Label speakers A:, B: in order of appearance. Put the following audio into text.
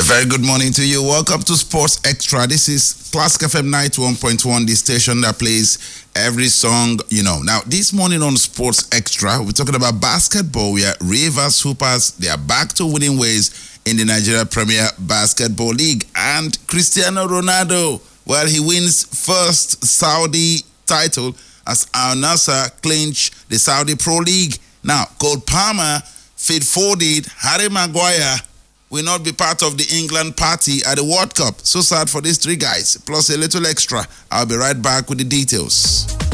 A: very good morning to you. Welcome to Sports Extra. This is Classic FM 91.1, the station that plays every song you know. Now, this morning on Sports Extra, we're talking about basketball. We are Rivers Hoopers. They are back to winning ways in the Nigeria Premier Basketball League. And Cristiano Ronaldo, well, he wins first Saudi title as Al Nassr clinch the Saudi Pro League. Now, Cole Palmer, Phil Foden, Harry Maguire will not be part of the England party at the World Cup. So sad for these three guys, plus a little extra. I'll be right back with the details.